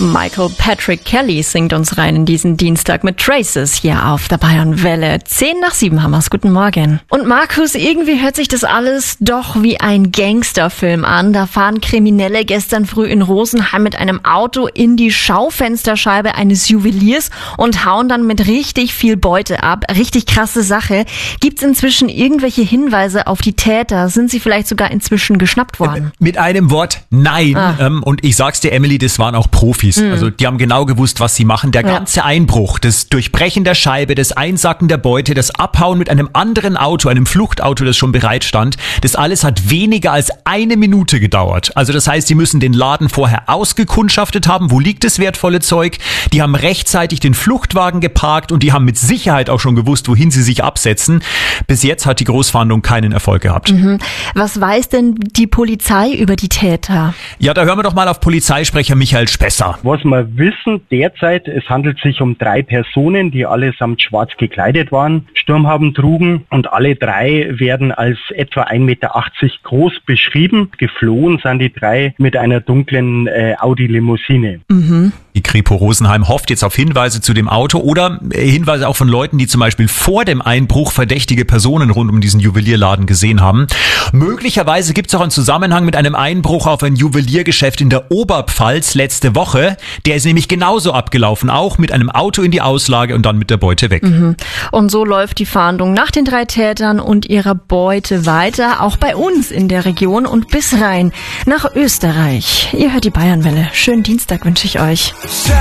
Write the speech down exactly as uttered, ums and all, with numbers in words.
Michael Patrick Kelly singt uns rein in diesen Dienstag mit Traces hier auf der Bayernwelle. Zehn nach sieben haben wir's. Guten Morgen. Und Markus, irgendwie hört sich das alles doch wie ein Gangsterfilm an. Da fahren Kriminelle gestern früh in Rosenheim mit einem Auto in die Schaufensterscheibe eines Juweliers und hauen dann mit richtig viel Beute ab. Richtig krasse Sache. Gibt's inzwischen irgendwelche Hinweise auf die Täter? Sind sie vielleicht sogar inzwischen geschnappt worden? Mit einem Wort nein. Ah. Ähm, und ich sag's dir, Emily, das waren auch Profis. Mhm. Also die haben genau gewusst, was sie machen. Der ganze ja. Einbruch, das Durchbrechen der Scheibe, das Einsacken der Beute, das Abhauen mit einem anderen Auto, einem Fluchtauto, das schon bereit stand, das alles hat weniger als eine Minute gedauert. Also das heißt, sie müssen den Laden vorher ausgekundschaftet haben, wo liegt das wertvolle Zeug. Die haben rechtzeitig den Fluchtwagen geparkt und die haben mit Sicherheit auch schon gewusst, wohin sie sich absetzen. Bis jetzt hat die Großfahndung keinen Erfolg gehabt. Mhm. Was weiß denn die Polizei über die Täter? Ja, da hören wir doch mal auf Polizeisprecher Michael Spesser. Was wir wissen derzeit, es handelt sich um drei Personen, die allesamt schwarz gekleidet waren, Sturmhaben trugen und alle drei werden als etwa ein Meter achtzig groß beschrieben. Geflohen sind die drei mit einer dunklen äh, Audi-Limousine. Mhm. Die Kripo Rosenheim hofft jetzt auf Hinweise zu dem Auto oder Hinweise auch von Leuten, die zum Beispiel vor dem Einbruch verdächtige Personen rund um diesen Juwelierladen gesehen haben. Möglicherweise gibt es auch einen Zusammenhang mit einem Einbruch auf ein Juweliergeschäft in der Oberpfalz letzte Woche. Der ist nämlich genauso abgelaufen, auch mit einem Auto in die Auslage und dann mit der Beute weg. Mhm. Und so läuft die Fahndung nach den drei Tätern und ihrer Beute weiter, auch bei uns in der Region und bis rein nach Österreich. Ihr hört die Bayernwelle. Schönen Dienstag wünsche ich euch.